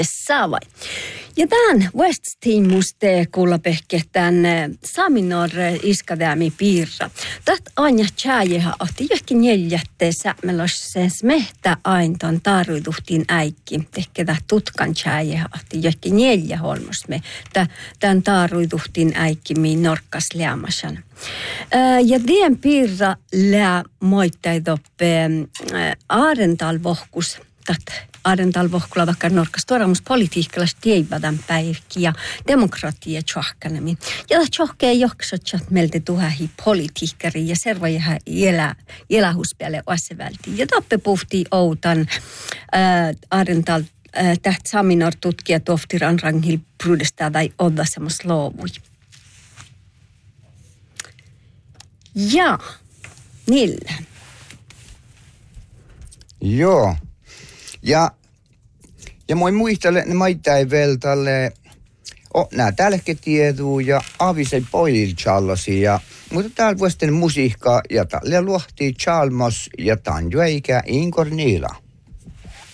Savai. Ja tämän West-Timuste kuulapehke tämän Saminor iskadäämi piirra. Tätä aina tjääjähän ahti johonkin neljätte sämmelössens mehtä ainton tarvituhtiin äikki. Tehkä tämä tutkan tjääjähän ahti johonkin neljä holmosme. Tämän tarvituhtiin äikki miin norkkas lämmäsän. Ja tien piirra lää moittaidoppe Aarental-vohkus. Aarental-vohkulla vaikka norkas tuoramus politiikkalais tieivadän päivki ja demokratia tjohkanemi. Ja tjohkee joksot meiltä tuhahi politiikkari ja servajahan elähuspäälle asevälti. Ja toppe puhtii outan Aarental täht Saminor tutkija tohtiran rangil prudestaa tai odda semmos loovui. Ja, niillä. Joo. Ja moi muistele, ne maittai vielä tälle, nää tälke tieduu ja avisei poil challasi ja, mutta täällä vuosten musiikkaa ja tälle luohtii chalmos ja tanjo eikä Inkor Niila.